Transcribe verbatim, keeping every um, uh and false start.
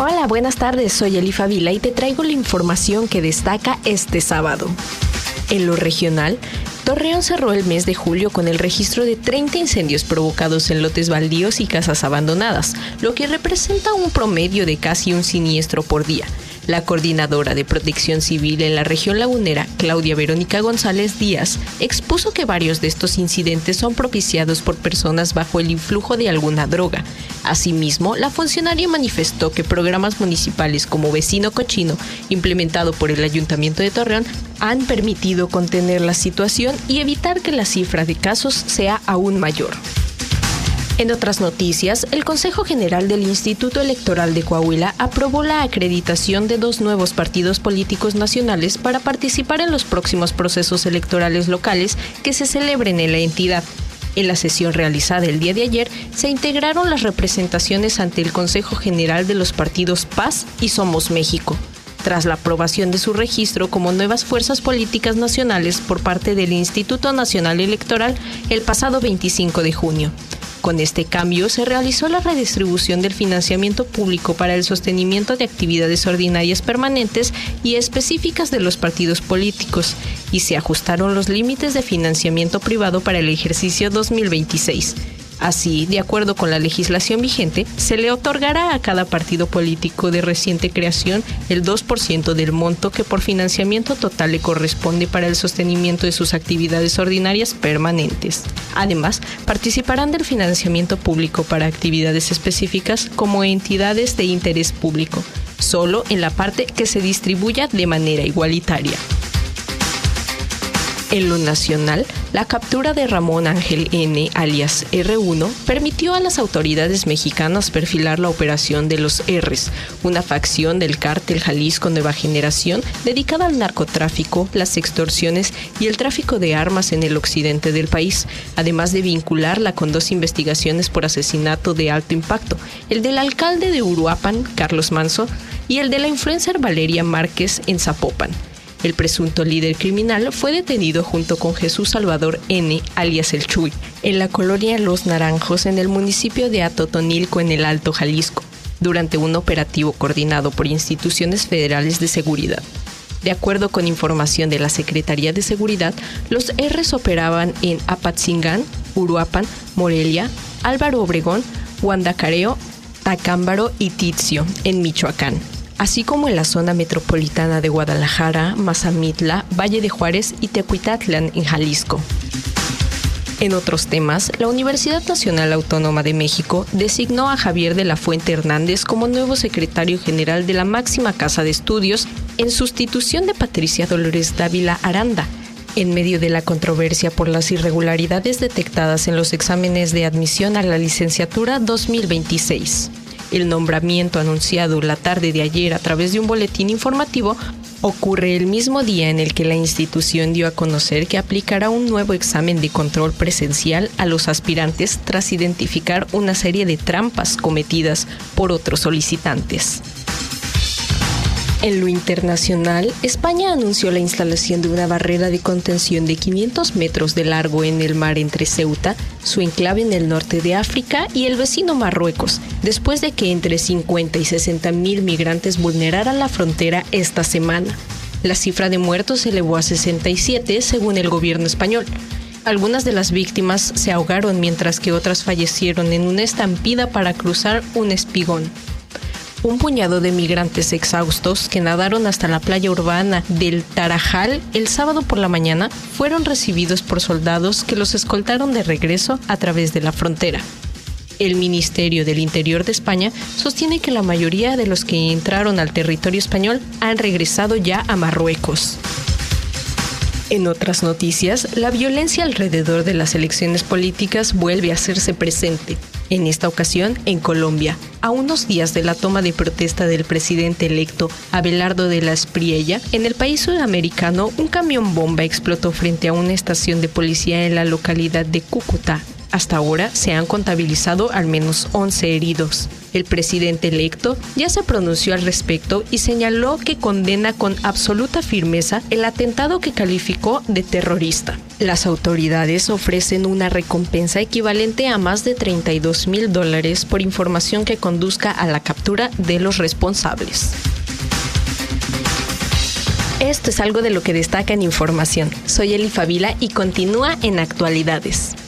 Hola, buenas tardes, soy Elifa Vila y te traigo la información que destaca este sábado. En lo regional, Torreón cerró el mes de julio con el registro de treinta incendios provocados en lotes baldíos y casas abandonadas, lo que representa un promedio de casi un siniestro por día. La coordinadora de Protección Civil en la región lagunera, Claudia Verónica González Díaz, expuso que varios de estos incidentes son propiciados por personas bajo el influjo de alguna droga. Asimismo, la funcionaria manifestó que programas municipales como Vecino Cochino, implementado por el Ayuntamiento de Torreón, han permitido contener la situación y evitar que la cifra de casos sea aún mayor. En otras noticias, el Consejo General del Instituto Electoral de Coahuila aprobó la acreditación de dos nuevos partidos políticos nacionales para participar en los próximos procesos electorales locales que se celebren en la entidad. En la sesión realizada el día de ayer, se integraron las representaciones ante el Consejo General de los partidos P A S y Somos México, tras la aprobación de su registro como nuevas fuerzas políticas nacionales por parte del Instituto Nacional Electoral el pasado veinticinco de junio. Con este cambio se realizó la redistribución del financiamiento público para el sostenimiento de actividades ordinarias permanentes y específicas de los partidos políticos y se ajustaron los límites de financiamiento privado para el ejercicio dos mil veintiséis. Así, de acuerdo con la legislación vigente, se le otorgará a cada partido político de reciente creación el dos por ciento del monto que por financiamiento total le corresponde para el sostenimiento de sus actividades ordinarias permanentes. Además, participarán del financiamiento público para actividades específicas como entidades de interés público, solo en la parte que se distribuya de manera igualitaria. En lo nacional, la captura de Ramón Ángel N., alias erre uno, permitió a las autoridades mexicanas perfilar la operación de los R's, una facción del cártel Jalisco Nueva Generación dedicada al narcotráfico, las extorsiones y el tráfico de armas en el occidente del país, además de vincularla con dos investigaciones por asesinato de alto impacto, el del alcalde de Uruapan, Carlos Manso, y el de la influencer Valeria Márquez en Zapopan. El presunto líder criminal fue detenido junto con Jesús Salvador N., alias El Chuy, en la colonia Los Naranjos, en el municipio de Atotonilco, en el Alto Jalisco, durante un operativo coordinado por instituciones federales de seguridad. De acuerdo con información de la Secretaría de Seguridad, los R's operaban en Apatzingán, Uruapan, Morelia, Álvaro Obregón, Guandacareo, Tacámbaro y Tizio, en Michoacán, así como en la zona metropolitana de Guadalajara, Mazamitla, Valle de Juárez y Tecuicatlán, en Jalisco. En otros temas, la Universidad Nacional Autónoma de México designó a Javier de la Fuente Hernández como nuevo secretario general de la máxima casa de estudios en sustitución de Patricia Dolores Dávila Aranda, en medio de la controversia por las irregularidades detectadas en los exámenes de admisión a la licenciatura dos mil veintiséis. El nombramiento anunciado la tarde de ayer a través de un boletín informativo ocurre el mismo día en el que la institución dio a conocer que aplicará un nuevo examen de control presencial a los aspirantes tras identificar una serie de trampas cometidas por otros solicitantes. En lo internacional, España anunció la instalación de una barrera de contención de quinientos metros de largo en el mar entre Ceuta, su enclave en el norte de África, y el vecino Marruecos, después de que entre cincuenta y sesenta mil migrantes vulneraran la frontera esta semana. La cifra de muertos se elevó a sesenta y siete, según el gobierno español. Algunas de las víctimas se ahogaron mientras que otras fallecieron en una estampida para cruzar un espigón. Un puñado de migrantes exhaustos que nadaron hasta la playa urbana del Tarajal el sábado por la mañana fueron recibidos por soldados que los escoltaron de regreso a través de la frontera. El Ministerio del Interior de España sostiene que la mayoría de los que entraron al territorio español han regresado ya a Marruecos. En otras noticias, la violencia alrededor de las elecciones políticas vuelve a hacerse presente. En esta ocasión, en Colombia, a unos días de la toma de protesta del presidente electo Abelardo de la Espriella, en el país sudamericano, un camión bomba explotó frente a una estación de policía en la localidad de Cúcuta, Hasta ahora se han contabilizado al menos once heridos. El presidente electo ya se pronunció al respecto y señaló que condena con absoluta firmeza el atentado que calificó de terrorista. Las autoridades ofrecen una recompensa equivalente a más de treinta y dos mil dólares por información que conduzca a la captura de los responsables. Esto es algo de lo que destaca en Información. Soy Eli Favila y continúa en Actualidades.